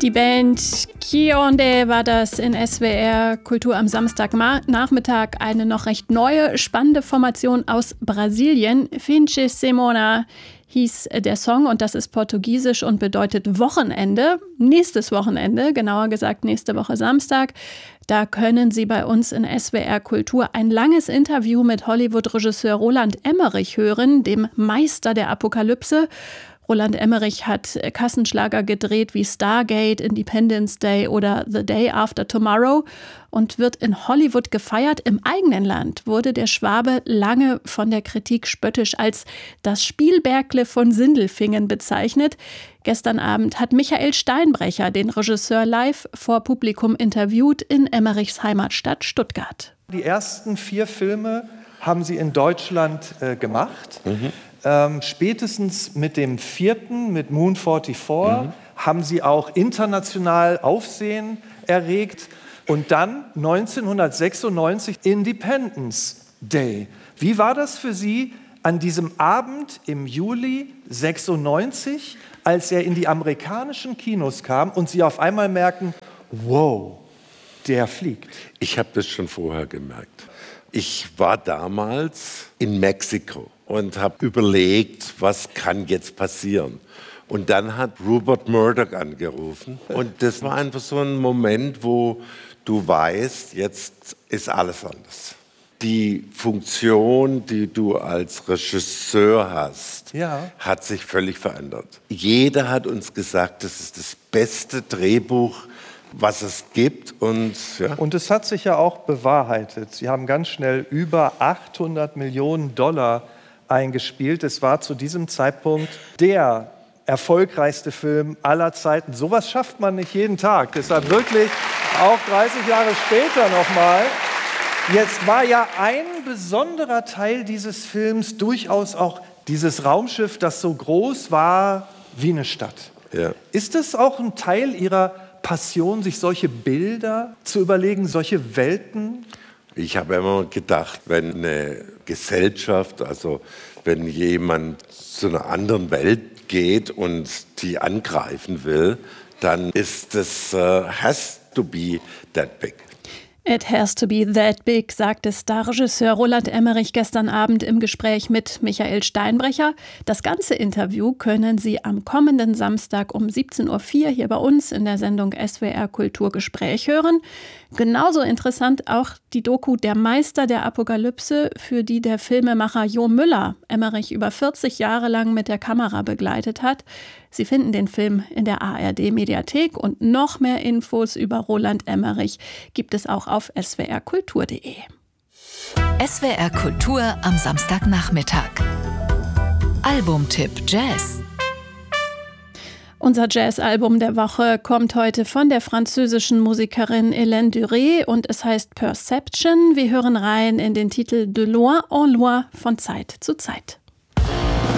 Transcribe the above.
Die Band Kionde war das in SWR Kultur am Samstagnachmittag. Eine noch recht neue, spannende Formation aus Brasilien. Finche Semana hieß der Song und das ist portugiesisch und bedeutet Wochenende. Nächstes Wochenende, genauer gesagt nächste Woche Samstag. Da können Sie bei uns in SWR Kultur ein langes Interview mit Hollywood-Regisseur Roland Emmerich hören, dem Meister der Apokalypse. Roland Emmerich hat Kassenschlager gedreht wie Stargate, Independence Day oder The Day After Tomorrow und wird in Hollywood gefeiert. Im eigenen Land wurde der Schwabe lange von der Kritik spöttisch als das Spielbergle von Sindelfingen bezeichnet. Gestern Abend hat Michael Steinbrecher den Regisseur live vor Publikum interviewt in Emmerichs Heimatstadt Stuttgart. Die ersten 4 Filme haben Sie in Deutschland gemacht. Spätestens mit dem 4., mit Moon 44, haben Sie auch international Aufsehen erregt. Und dann 1996 Independence Day. Wie war das für Sie an diesem Abend im Juli 96, als er in die amerikanischen Kinos kam und Sie auf einmal merken, wow, der fliegt? Ich habe das schon vorher gemerkt. Ich war damals in Mexiko und habe überlegt, was kann jetzt passieren. Und dann hat Rupert Murdoch angerufen. Und das war einfach so ein Moment, wo du weißt, jetzt ist alles anders. Die Funktion, die du als Regisseur hast, hat sich völlig verändert. Jeder hat uns gesagt, das ist das beste Drehbuch, was es gibt. Und es hat sich ja auch bewahrheitet. Sie haben ganz schnell über $800 Millionen eingespielt. Es war zu diesem Zeitpunkt der erfolgreichste Film aller Zeiten. Sowas schafft man nicht jeden Tag. Deshalb wirklich auch 30 Jahre später nochmal. Jetzt war ja ein besonderer Teil dieses Films durchaus auch dieses Raumschiff, das so groß war wie eine Stadt. Ja. Ist es auch ein Teil Ihrer Passion, sich solche Bilder zu überlegen, solche Welten? Ich habe immer gedacht, wenn eine Gesellschaft, also wenn jemand zu einer anderen Welt geht und die angreifen will, dann ist es has to be that big. It has to be that big, sagte Starregisseur Roland Emmerich gestern Abend im Gespräch mit Michael Steinbrecher. Das ganze Interview können Sie am kommenden Samstag um 17.04 Uhr hier bei uns in der Sendung SWR Kultur Gespräch hören. Genauso interessant auch die Doku Der Meister der Apokalypse, für die der Filmemacher Jo Müller Emmerich über 40 Jahre lang mit der Kamera begleitet hat. Sie finden den Film in der ARD-Mediathek und noch mehr Infos über Roland Emmerich gibt es auch auf swrkultur.de. SWR Kultur am Samstagnachmittag. Albumtipp Jazz. Unser Jazz-Album der Woche kommt heute von der französischen Musikerin Hélène Duré und es heißt Perception. Wir hören rein in den Titel De loin en loin, von Zeit zu Zeit.